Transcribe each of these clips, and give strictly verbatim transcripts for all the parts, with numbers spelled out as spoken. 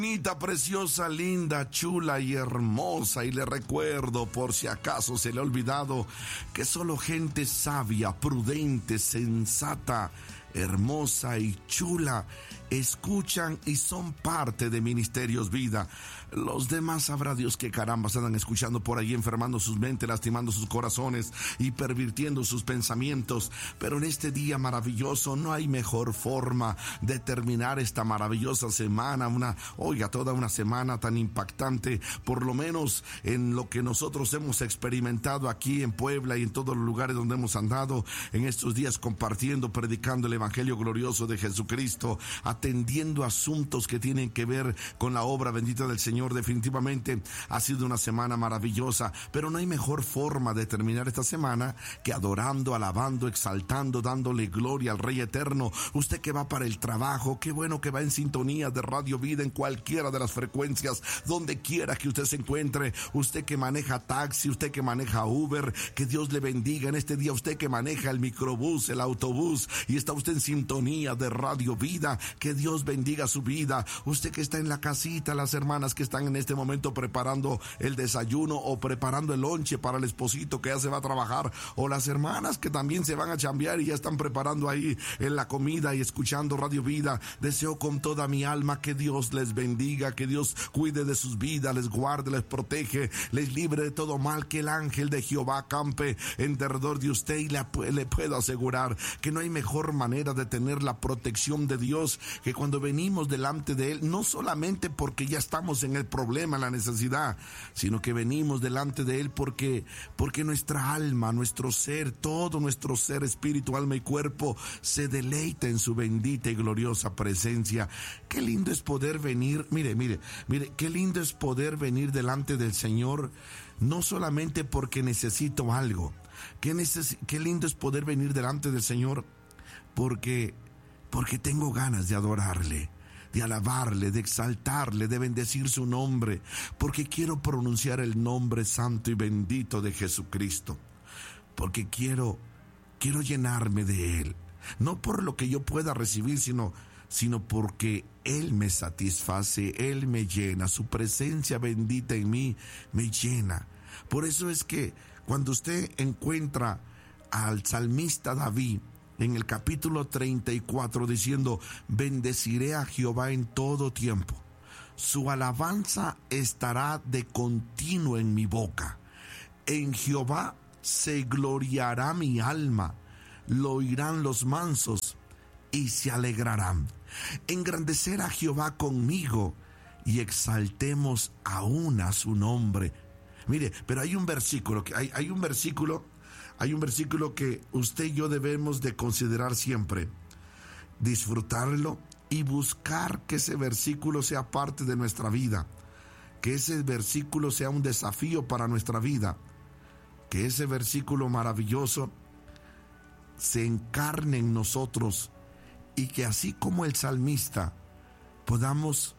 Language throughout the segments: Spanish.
Bonita, preciosa, linda, chula y hermosa. Y le recuerdo, por si acaso se le ha olvidado, que solo gente sabia, prudente, sensata, hermosa y chula escuchan y son parte de Ministerios Vida. Los demás sabrá Dios qué carambas andan escuchando por ahí, enfermando sus mentes, lastimando sus corazones y pervirtiendo sus pensamientos. Pero en este día maravilloso no hay mejor forma de terminar esta maravillosa semana, una, oiga, toda una semana tan impactante, por lo menos en lo que nosotros hemos experimentado aquí en Puebla y en todos los lugares donde hemos andado en estos días, compartiendo, predicando el Evangelio glorioso de Jesucristo, atendiendo asuntos que tienen que ver con la obra bendita del Señor. Definitivamente ha sido una semana maravillosa, pero no hay mejor forma de terminar esta semana que adorando, alabando, exaltando, dándole gloria al Rey Eterno. Usted que va para el trabajo, qué bueno que va en sintonía de Radio Vida en cualquiera de las frecuencias, donde quiera que usted se encuentre. Usted que maneja taxi, usted que maneja Uber, que Dios le bendiga en este día. Usted que maneja el microbús, el autobús y está usted en sintonía de Radio Vida, que Dios bendiga su vida. Usted que está en la casita, las hermanas que están en este momento preparando el desayuno o preparando el lonche para el esposito que ya se va a trabajar, o las hermanas que también se van a chambear y ya están preparando ahí en la comida y escuchando Radio Vida. Deseo con toda mi alma que Dios les bendiga, que Dios cuide de sus vidas, les guarde, les protege, les libre de todo mal, que el ángel de Jehová campe en derredor de usted. Y le, le puedo asegurar que no hay mejor manera de tener la protección de Dios que cuando venimos delante de Él, no solamente porque ya estamos en el problema, la necesidad, sino que venimos delante de Él porque, porque nuestra alma, nuestro ser, todo nuestro ser, espíritu, alma y cuerpo se deleita en su bendita y gloriosa presencia. Qué lindo es poder venir, mire, mire, mire, qué lindo es poder venir delante del Señor, no solamente porque necesito algo. Qué, neces- qué lindo es poder venir delante del Señor porque, porque tengo ganas de adorarle, de alabarle, de exaltarle, de bendecir su nombre, porque quiero pronunciar el nombre santo y bendito de Jesucristo, porque quiero, quiero llenarme de Él, no por lo que yo pueda recibir, sino, sino porque Él me satisface, Él me llena, su presencia bendita en mí me llena. Por eso es que cuando usted encuentra al salmista David en el capítulo treinta y cuatro diciendo: bendeciré a Jehová en todo tiempo, su alabanza estará de continuo en mi boca. En Jehová se gloriará mi alma, lo oirán los mansos y se alegrarán. Engrandecer a Jehová conmigo y exaltemos aún a su nombre. Mire, pero hay un versículo, que hay, hay un versículo Hay un versículo que usted y yo debemos de considerar siempre, disfrutarlo y buscar que ese versículo sea parte de nuestra vida, que ese versículo sea un desafío para nuestra vida, que ese versículo maravilloso se encarne en nosotros y que así como el salmista podamos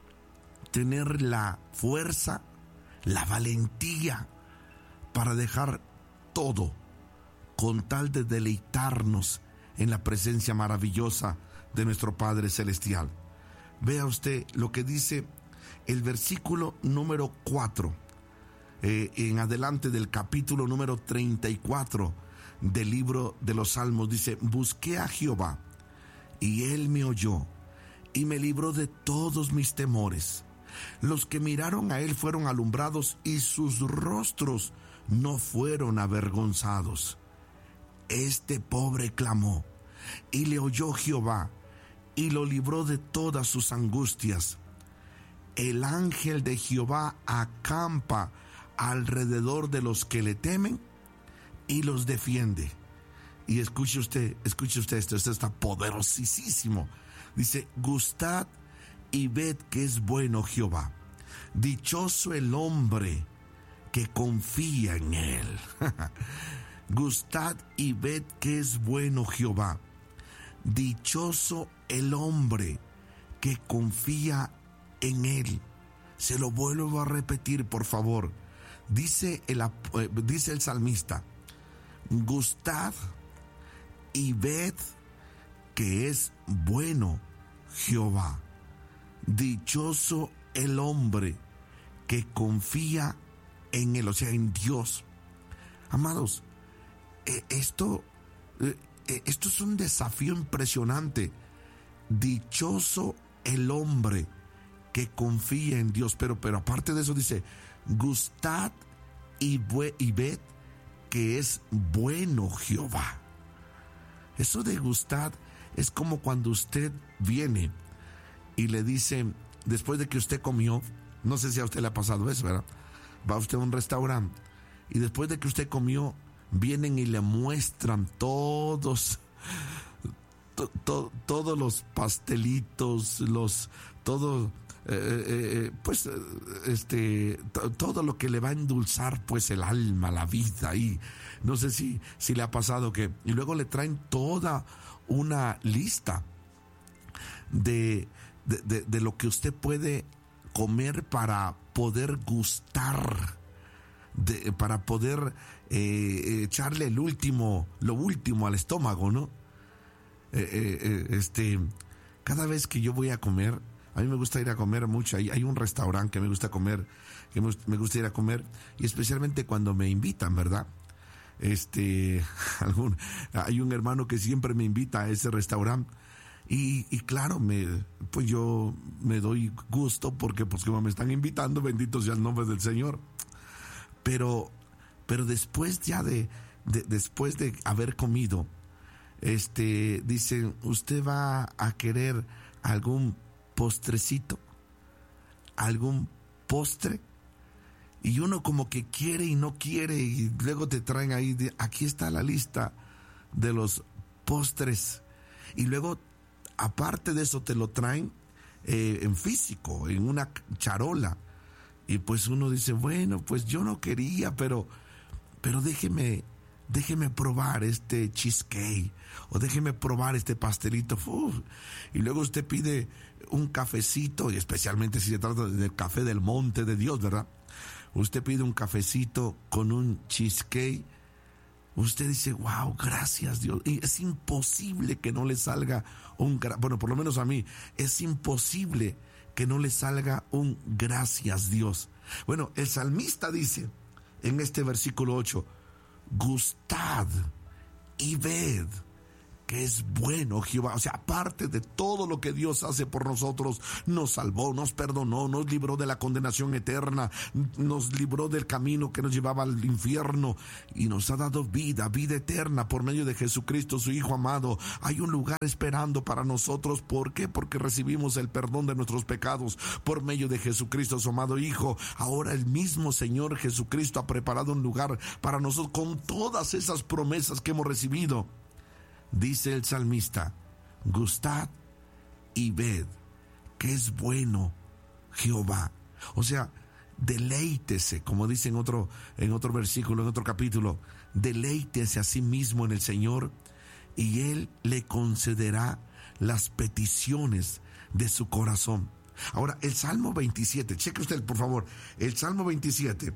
tener la fuerza, la valentía para dejar todo con tal de deleitarnos en la presencia maravillosa de nuestro Padre Celestial. Vea usted lo que dice el versículo número cuatro, eh, en adelante del capítulo número treinta y cuatro del libro de los Salmos. Dice: busqué a Jehová, y Él me oyó, y me libró de todos mis temores. Los que miraron a Él fueron alumbrados, y sus rostros no fueron avergonzados. Este pobre clamó, y le oyó Jehová, y lo libró de todas sus angustias. El ángel de Jehová acampa alrededor de los que le temen y los defiende. Y escuche usted, escuche usted esto, esto está poderosísimo. Dice: gustad y ved que es bueno Jehová. Dichoso el hombre que confía en Él. Gustad y ved que es bueno Jehová. Dichoso el hombre que confía en Él. Se lo vuelvo a repetir, por favor. Dice el, dice el salmista: gustad y ved que es bueno Jehová. Dichoso el hombre que confía en él, o sea, en Dios. Amados, eh, esto, eh, esto es un desafío impresionante. Dichoso el hombre que confía en Dios, pero, pero aparte de eso dice, gustad y, bue, y ved que es bueno Jehová. Eso de gustad es como cuando usted viene y le dice, después de que usted comió, no sé si a usted le ha pasado eso, ¿verdad? Va usted a un restaurante y después de que usted comió, vienen y le muestran todos, to, to, todos los pastelitos, los, todo, eh, eh, pues, este, to, todo lo que le va a endulzar, pues, el alma, la vida. Y no sé si, si le ha pasado que, y luego le traen toda una lista de, de, de, de lo que usted puede comer para poder gustar, de, para poder eh, echarle el último, lo último al estómago, ¿no? Eh, eh, este, cada vez que yo voy a comer, a mí me gusta ir a comer mucho. Hay, hay un restaurante que me gusta comer, que me, me gusta ir a comer, y especialmente cuando me invitan, ¿verdad? Este, algún, hay un hermano que siempre me invita a ese restaurante. Y, y claro, me, pues yo me doy gusto porque pues como me están invitando, bendito sea el nombre del Señor. Pero, pero después ya de, de después de haber comido, este, dicen, ¿usted va a querer algún postrecito? ¿Algún postre? Y uno como que quiere y no quiere, y luego te traen ahí, de, aquí está la lista de los postres. Y luego, aparte de eso, te lo traen eh, en físico, en una charola. Y pues uno dice, bueno, pues yo no quería, pero, pero déjeme, déjeme probar este cheesecake, o déjeme probar este pastelito. Uf. Y luego usted pide un cafecito, y especialmente si se trata del café del monte de Dios, ¿verdad? Usted pide un cafecito con un cheesecake. Usted dice, wow, gracias Dios. Y es imposible que no le salga un, bueno, por lo menos a mí, es imposible que no le salga un gracias Dios. Bueno, el salmista dice en este versículo ocho, gustad y ved que es bueno Jehová. O sea, aparte de todo lo que Dios hace por nosotros, nos salvó, nos perdonó, nos libró de la condenación eterna, nos libró del camino que nos llevaba al infierno y nos ha dado vida, vida eterna por medio de Jesucristo, su Hijo amado. Hay un lugar esperando para nosotros. ¿Por qué? Porque recibimos el perdón de nuestros pecados por medio de Jesucristo, su amado Hijo. Ahora el mismo Señor Jesucristo ha preparado un lugar para nosotros con todas esas promesas que hemos recibido. Dice el salmista, gustad y ved que es bueno Jehová. O sea, deleítese, como dice en otro, en otro versículo, en otro capítulo, deleítese a sí mismo en el Señor y Él le concederá las peticiones de su corazón. Ahora, el Salmo veintisiete, cheque usted por favor, el Salmo veintisiete,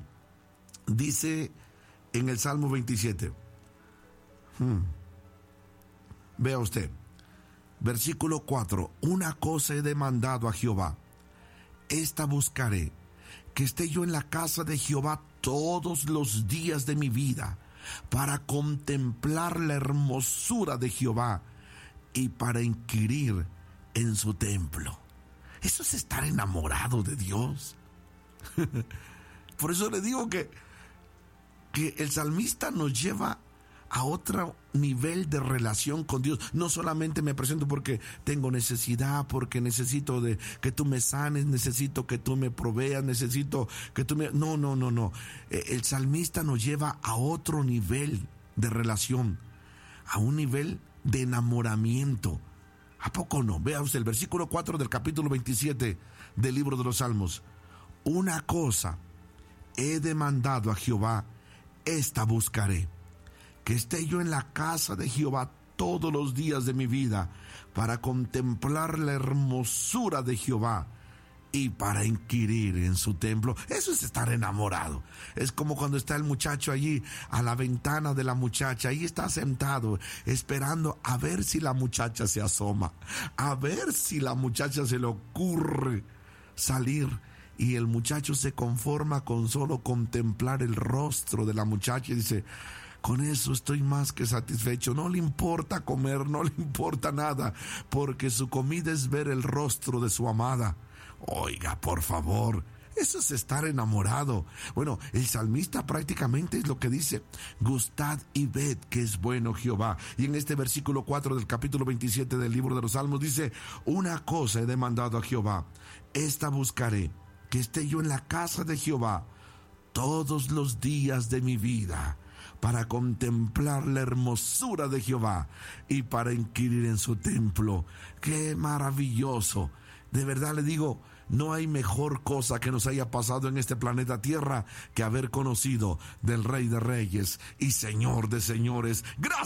dice en el Salmo veintisiete, hmm, vea usted, versículo cuatro, una cosa he demandado a Jehová, esta buscaré, que esté yo en la casa de Jehová todos los días de mi vida, para contemplar la hermosura de Jehová y para inquirir en su templo. Eso es estar enamorado de Dios. Por eso le digo que, que el salmista nos lleva a otro nivel de relación con Dios. No solamente me presento porque tengo necesidad, porque necesito de que tú me sanes, necesito que tú me proveas, necesito que tú me... No, no, no, no. El salmista nos lleva a otro nivel de relación, a un nivel de enamoramiento. ¿A poco no? Vea usted el versículo cuatro del capítulo veintisiete del libro de los Salmos. Una cosa he demandado a Jehová, esta buscaré, que esté yo en la casa de Jehová todos los días de mi vida, para contemplar la hermosura de Jehová y para inquirir en su templo. Eso es estar enamorado. Es como cuando está el muchacho allí a la ventana de la muchacha, ahí está sentado esperando a ver si la muchacha se asoma, a ver si la muchacha se le ocurre salir, y el muchacho se conforma con solo contemplar el rostro de la muchacha y dice: con eso estoy más que satisfecho. No le importa comer, no le importa nada, porque su comida es ver el rostro de su amada. Oiga, por favor, eso es estar enamorado. Bueno, el salmista prácticamente es lo que dice: gustad y ved que es bueno Jehová. Y en este versículo cuatro del capítulo veintisiete del libro de los Salmos dice: una cosa he demandado a Jehová, esta buscaré, que esté yo en la casa de Jehová todos los días de mi vida, para contemplar la hermosura de Jehová y para inquirir en su templo. ¡Qué maravilloso! De verdad le digo, no hay mejor cosa que nos haya pasado en este planeta Tierra que haber conocido del Rey de Reyes y Señor de Señores. ¡Gracias!